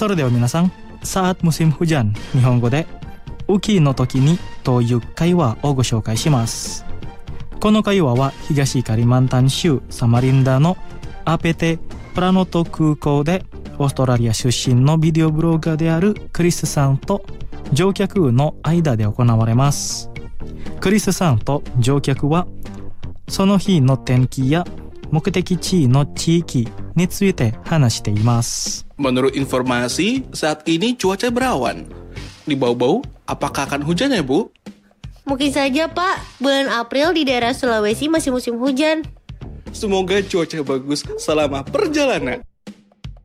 それでは皆さん、saat musim hujan 日本語で雨季の時にという会話をご紹介します。この会話は東カリマンタン州サマリンダのアペテ・プラノト空港でオーストラリア出身のビデオブロガーであるクリスさんと乗客の間で行われます。クリスさんと乗客はその日の天気や目的地の地域について話しています。 Menurut informasi, saat ini cuaca berawan. Di Bau-Bau, apakah akan hujan ya, Bu? Mungkin saja, Pak. Bulan April di daerah Sulawesi masih musim hujan. Semoga cuaca bagus selama perjalanan.